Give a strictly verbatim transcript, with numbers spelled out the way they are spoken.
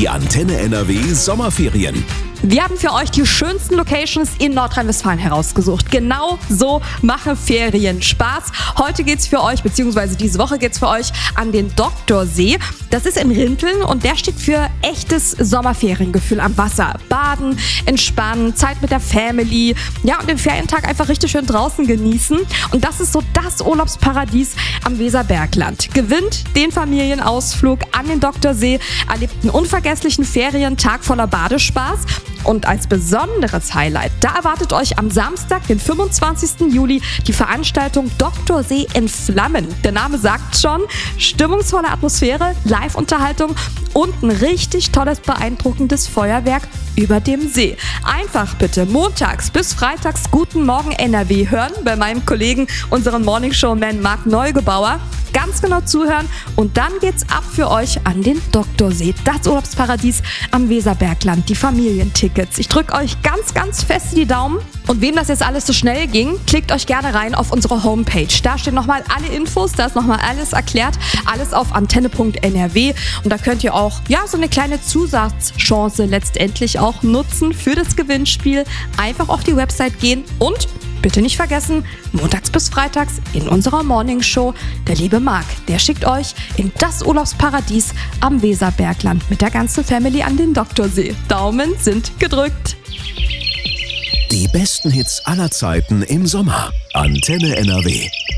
Die Antenne N R W Sommerferien. Wir haben für euch die schönsten Locations in Nordrhein-Westfalen herausgesucht. Genau so machen Ferien Spaß. Heute geht's für euch, beziehungsweise diese Woche geht's für euch an den Doktorsee. Das ist in Rinteln und der steht für echtes Sommerferiengefühl am Wasser. Baden, entspannen, Zeit mit der Family, ja, und den Ferientag einfach richtig schön draußen genießen. Und das ist so das Urlaubsparadies am Weserbergland. Gewinnt den Familienausflug an den Doktorsee, erlebt einen unvergesslichen Ferientag voller Badespaß. Und als besonderes Highlight, da erwartet euch am Samstag, den fünfundzwanzigsten Juli, die Veranstaltung Doktorsee in Flammen. Der Name sagt schon, stimmungsvolle Atmosphäre, Live-Unterhaltung und ein richtig tolles, beeindruckendes Feuerwerk über dem See. Einfach bitte montags bis freitags Guten Morgen N R W hören bei meinem Kollegen, unseren Morningshow-Man Marc Neugebauer. Ganz genau zuhören und dann geht's ab für euch an den Doktorsee, das Urlaubsparadies am Weserbergland, die Familientickets. Ich drücke euch ganz, ganz fest die Daumen. Und wem das jetzt alles so schnell ging, klickt euch gerne rein auf unsere Homepage. Da stehen nochmal alle Infos, da ist nochmal alles erklärt, alles auf antenne punkt n r w. Und da könnt ihr auch, ja, so eine kleine Zusatzchance letztendlich auch nutzen für das Gewinnspiel. Einfach auf die Website gehen und bitte nicht vergessen, montags bis freitags in unserer Morningshow, der liebe Marc, der schickt euch in das Urlaubsparadies am Weserbergland mit der ganzen Family an den Doktorsee. Daumen sind gedrückt. Die besten Hits aller Zeiten im Sommer. Antenne N R W.